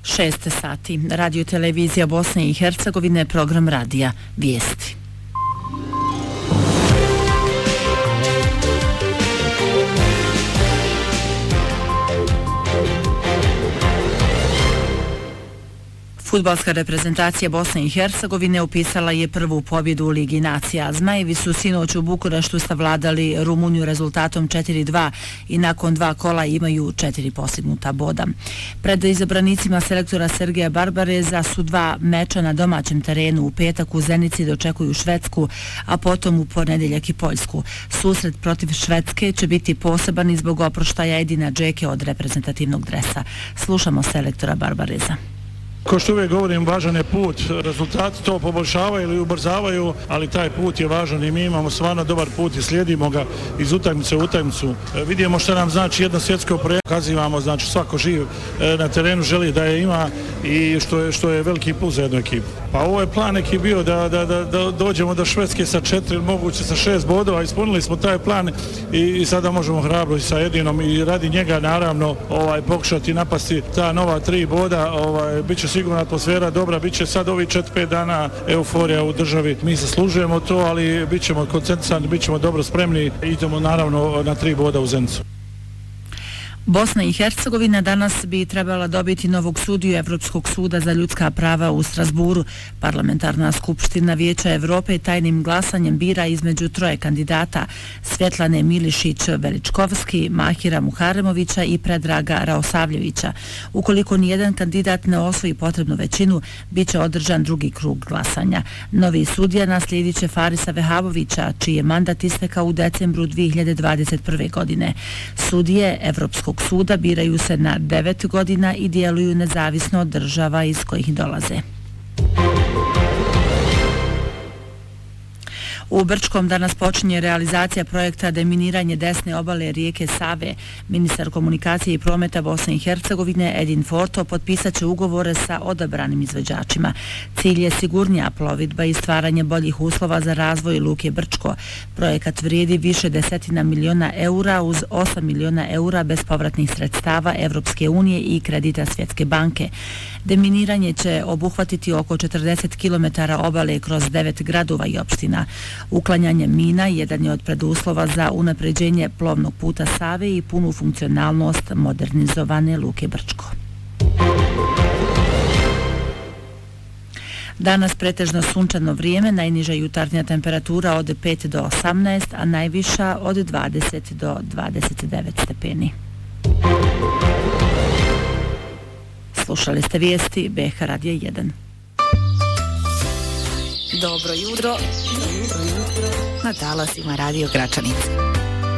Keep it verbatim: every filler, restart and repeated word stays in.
šest sati. Radio televizija Bosne i Hercegovine, program radija Vijesti. Fudbalska reprezentacija Bosne i Hercegovine upisala je prvu pobjedu u Ligi nacija. Zmajevi su sinoć u Bukureštu savladali Rumuniju rezultatom četiri dva i nakon dva kola imaju četiri postignuta boda. Pred izabranicima selektora Sergeja Barbareza su dva meča na domaćem terenu. U petak u Zenici dočekuju Švedsku, a potom u ponedjeljak i Poljsku. Susret protiv Švedske će biti poseban i zbog oproštaja Edina Džeke od reprezentativnog dresa. Slušamo selektora Barbareza. Ko što uvijek govorim, važan je put. Rezultati to poboljšavaju ili ubrzavaju, ali taj put je važan i mi imamo stvarno dobar put i slijedimo ga iz utakmice u utakmicu. Vidimo što nam znači jedno svjetsko projekt. Kazivamo, znači svako živ na terenu želi da je ima i što je, što je veliki plus za jednu ekipu. Pa ovo je plan neki bio da, da, da, da dođemo do Švedske sa četiri, moguće sa šest bodova. Ispunili smo taj plan i, i sada možemo hrabro i sa Edinom i radi njega naravno ovaj, pokušati napasti ta nova tri boda. Ovaj, biće sigurna atmosfera dobra, bit će sad ovih četiri pet dana euforija u državi. Mi zaslužujemo to, ali bit ćemo koncentrisani, bit ćemo dobro spremni i idemo naravno na tri boda u Zenicu. Bosna i Hercegovina danas bi trebala dobiti novog sudiju Evropskog suda za ljudska prava u Strasburu. Parlamentarna skupština Vijeća Evrope tajnim glasanjem bira između troje kandidata: Svjetlane Milišić-Veličkovski, Mahira Muharemovića i Predraga Raosavljevića. Ukoliko nijedan kandidat ne osvoji potrebnu većinu, bit će održan drugi krug glasanja. Novi sudija naslijedit će Farisa Vehabovića, čiji je mandat istekao u decembru dvije hiljade dvadeset prve. godine. Sudije Evropskog suda biraju se na devet godina i djeluju nezavisno od država iz kojih dolaze. U Brčkom danas počinje realizacija projekta deminiranje desne obale rijeke Save. Ministar komunikacije i prometa Bosne i Hercegovine Edin Forto potpisat će ugovore sa odabranim izvođačima. Cilj je sigurnija plovidba i stvaranje boljih uslova za razvoj luke Brčko. Projekat vrijedi više desetina miliona eura uz osam miliona eura bespovratnih sredstava Evropske unije i kredita Svjetske banke. Deminiranje će obuhvatiti oko četrdeset kilometara obale kroz devet gradova i opština. Uklanjanje mina jedan je od preduslova za unapređenje plovnog puta Save i punu funkcionalnost modernizovane luke Brčko. Danas pretežno sunčano vrijeme, najniža jutarnja temperatura od pet do osamnaest, a najviša od dvadeset do dvadeset devet stepeni. Slušali ste vijesti B H Radija jedan. Dobro jutro, dobro jutro, na talasima Radio Gračanice.